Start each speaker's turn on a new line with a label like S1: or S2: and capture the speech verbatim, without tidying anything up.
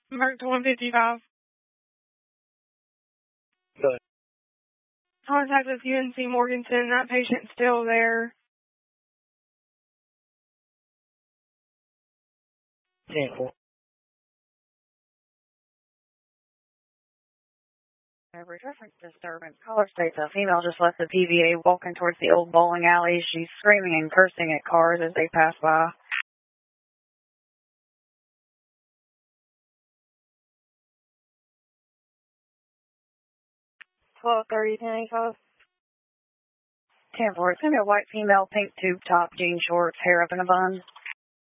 S1: Mark to one fifty-five.
S2: Good.
S1: Contact with U N C Morganton. That patient's still there.
S2: Sample.
S3: Every reference disturbance. Caller states a female just left the P V A walking towards the old bowling alley. She's screaming and cursing at cars as they pass by.
S1: twelve thirty, ten eighty-five.
S3: ten four. It's going to be a white female, pink tube top, jean shorts, hair up in a bun.